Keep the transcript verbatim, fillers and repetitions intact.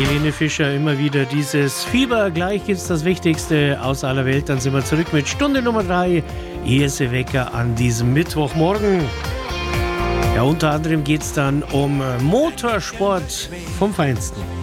Helene Fischer, immer wieder dieses Fieber. Gleich gibt's das Wichtigste aus aller Welt. Dann sind wir zurück mit Stunde Nummer drei, E S C Wecker an diesem Mittwochmorgen. Ja, unter anderem geht's dann um Motorsport vom Feinsten.